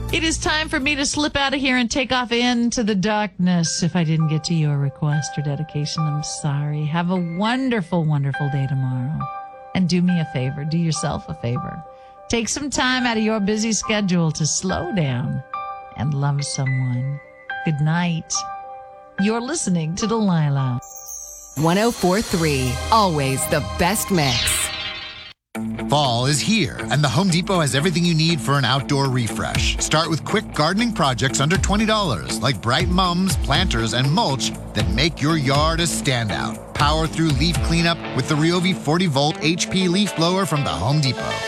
It is time for me to slip out of here and take off into the darkness. If I didn't get to your request or dedication, I'm sorry. Have a wonderful, wonderful day tomorrow. And do me a favor. Do yourself a favor. Take some time out of your busy schedule to slow down and love someone. Good night. You're listening to Delilah. 104.3, always the best mix. Fall is here, and the Home Depot has everything you need for an outdoor refresh. Start with quick gardening projects under $20, like bright mums, planters, and mulch that make your yard a standout. Power through leaf cleanup with the Ryobi 40-volt HP leaf blower from the Home Depot.